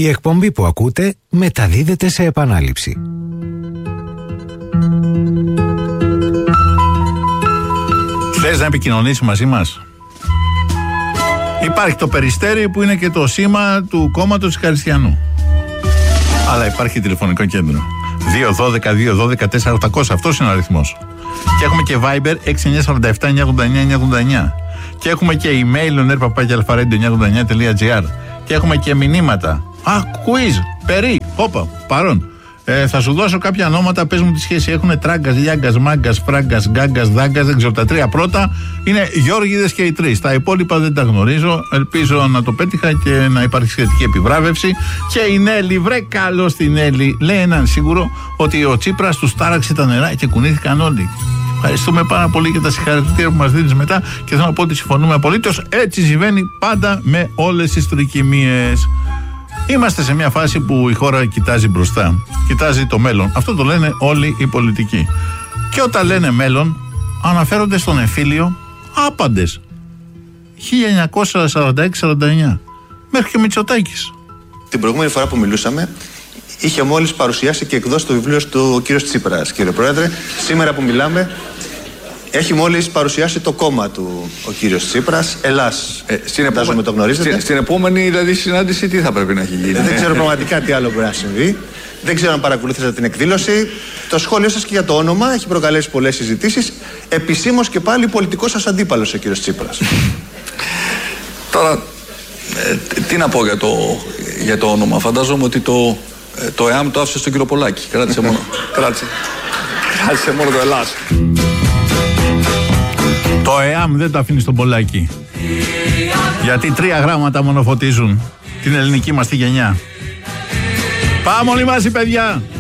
Η εκπομπή που ακούτε μεταδίδεται σε επανάληψη. Θες να επικοινωνήσεις μαζί μας? Υπάρχει το Περιστέρι που είναι και το σήμα του κόμματος Χριστιανού. Αλλά υπάρχει τηλεφωνικό κέντρο. 212-212-4800. Αυτός είναι ο αριθμός. Και έχουμε και Viber 6947-989-989. Και έχουμε και email oner@alpha-radio989.gr. Και έχουμε και μηνύματα. Quiz, όπα, παρόν. Θα σου δώσω κάποια ονόματα, πες μου τι σχέση έχουν. Τράγκας, Λιάγκας, Μάγκας, Φράγκας, Γκάγκας, Δάγκας. Δεν ξέρω, τα τρία πρώτα είναι Γιώργηδες και οι τρεις. Τα υπόλοιπα δεν τα γνωρίζω. Ελπίζω να το πέτυχα και να υπάρχει σχετική επιβράβευση. Και η Νέλη, βρε καλώς την Νέλη, λέει έναν σίγουρο ότι ο Τσίπρας τους τάραξε τα νερά και κουνήθηκαν όλοι. Ευχαριστούμε πάρα πολύ για τα συγχαρητήρια που μας δίνεις μετά και θέλω να πω ότι συμφωνούμε απολύτως. Έτσι συμβαίνει πάντα με όλες τις τρικυμίες. Είμαστε σε μια φάση που η χώρα κοιτάζει μπροστά, κοιτάζει το μέλλον. Αυτό το λένε όλοι οι πολιτικοί. Και όταν λένε μέλλον, αναφέρονται στον εμφύλιο άπαντες. 1946-49, μέχρι και Μητσοτάκης. Την προηγούμενη φορά που μιλούσαμε, είχε μόλις παρουσιάσει και εκδώσει το βιβλίο του ο κύριος Τσίπρας. Κύριε Πρόεδρε, σήμερα που μιλάμε, έχει μόλις παρουσιάσει το κόμμα του ο κύριος Τσίπρας. Ελλάς. Φαντάζομαι το γνωρίζετε. Στην επόμενη δηλαδή συνάντηση τι θα πρέπει να έχει γίνει? Δεν ξέρω πραγματικά τι άλλο μπορεί να συμβεί. Δεν ξέρω αν παρακολουθήσατε την εκδήλωση. Το σχόλιο σας και για το όνομα έχει προκαλέσει πολλές συζητήσεις. Επισήμως και πάλι πολιτικός σας αντίπαλος ο κύριος Τσίπρας. Τώρα, τι να πω για το όνομα. Φαντάζομαι ότι το ΕΑΜ το άφησε στον κύριο Πολάκη. Κράτησε μόνο. κράτησε μόνο το Ελλάς. Το ΕΑΜ δεν το αφήνει στον Πολάκη. Γιατί 3 γράμματα μόνο φωτίζουν την ελληνική μας τη γενιά. Πάμε όλοι μαζί, παιδιά!